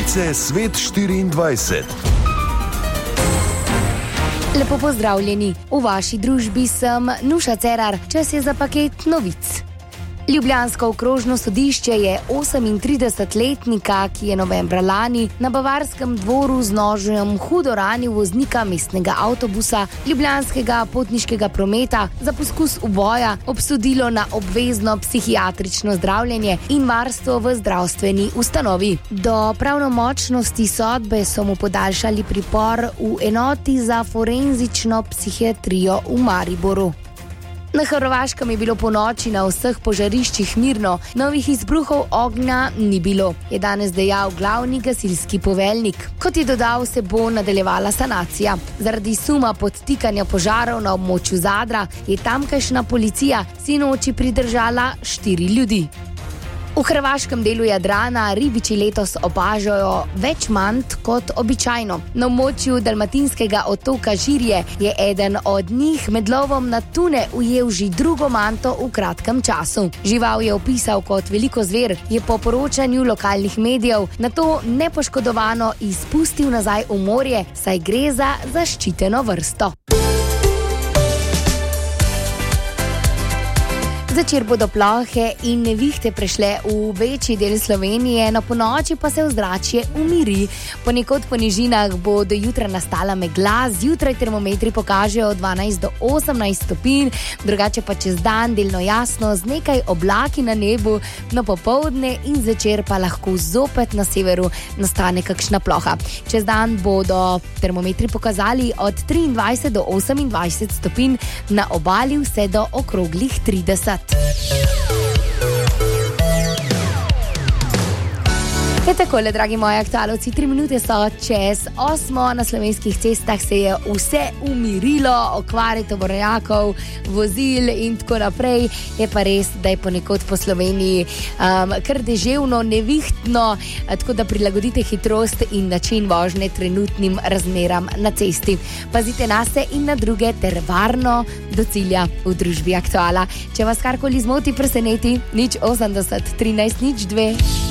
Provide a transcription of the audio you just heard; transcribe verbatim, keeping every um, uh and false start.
Novice Svet štiriindvajset. Lepo pozdravljeni. V vaši družbi sem Nuša Cerar. Čas je za paket novic. Ljubljansko okrožno sodišče je osemintridesetletnika, ki je novembra lani na Bavarskem dvoru z nožem hudo ranil voznika mestnega avtobusa Ljubljanskega potniškega prometa za poskus uboja obsodilo na obvezno psihiatrično zdravljenje in varstvo v zdravstveni ustanovi. Do pravnomočnosti sodbe so mu podaljšali pripor v enoti za forenzično psihiatrijo v Mariboru. Na Hrvaškem je bilo ponoči na vseh požariščih mirno, novih izbruhov ognja ni bilo, je danes dejal glavni gasilski poveljnik. Kot je dodal, se bo nadaljevala sanacija. Zaradi suma podtikanja požarov na območju Zadra je tamkajšnja policija sinoči pridržala štiri ljudi. V hrvaškem delu Jadrana ribiči letos opažajo več mant kot običajno. Na območju dalmatinskega otoka Žirje je eden od njih med lovom na tune ujel že drugo manto v kratkem času. Žival je opisal kot veliko zver, je po poročanju lokalnih medijev nato nepoškodovano izpustil nazaj v morje, saj gre za zaščiteno vrsto. Zvečer bodo plohe in nevihte prešle v večji del Slovenije, na ponoči pa se ozračje umiri. Ponekod po nižinah bo do jutra nastala megla, zjutraj termometri pokažejo od dvanajst do osemnajst stopinj, drugače pa čez dan delno jasno z nekaj oblaki na nebu, no popoldne in zvečer pa lahko zopet na severu nastane kakšna ploha. Čez dan bodo termometri pokazali od triindvajset do osemindvajset stopinj, na obali vse do okroglih trideset. Je takole, dragi moji aktualovci, tri minute so čez osmo, na slovenskih cestah se je vse umirilo, okvare tovornjakov, vozil in tako naprej. Je pa res, da je ponekod po Sloveniji um, kar deževno, nevihtno, tako da prilagodite hitrost in način vožnje trenutnim razmeram na cesti. Pazite nase in na druge ter varno do cilja v družbi Aktuala. Če vas karkoli zmoti, preseneti, nič osemdeset trinajst nič dve.